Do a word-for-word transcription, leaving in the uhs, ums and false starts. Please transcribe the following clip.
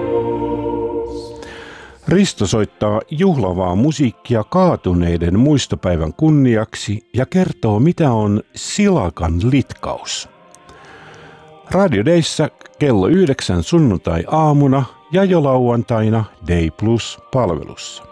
Risto soittaa juhlavaa musiikkia kaatuneiden muistopäivän kunniaksi ja kertoo, mitä on silakan litkaus. Radio Dayssä kello yhdeksän sunnuntai-aamuna ja jo lauantaina Day Plus -palvelussa.